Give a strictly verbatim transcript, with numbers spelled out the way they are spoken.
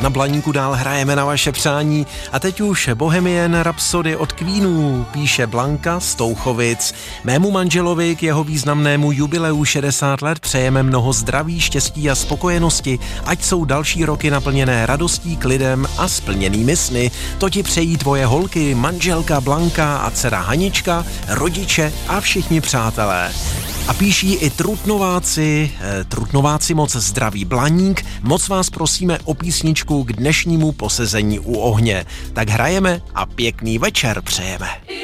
Na Blaníku dál hrajeme na vaše přání a teď už Bohemian Rhapsody od Queenů, píše Blanka z Touchovic. Mému manželovi k jeho významnému jubileu šedesát let přejeme mnoho zdraví, štěstí a spokojenosti, ať jsou další roky naplněné radostí, klidem a splněnými sny. To ti přejí tvoje holky, manželka Blanka a dcera Hanička, rodiče a všichni přátelé. A píší i Trutnováci, eh, Trutnováci moc zdraví Blaník, moc vás prosíme o písničku k dnešnímu posezení u ohně. Tak hrajeme a pěkný večer přejeme.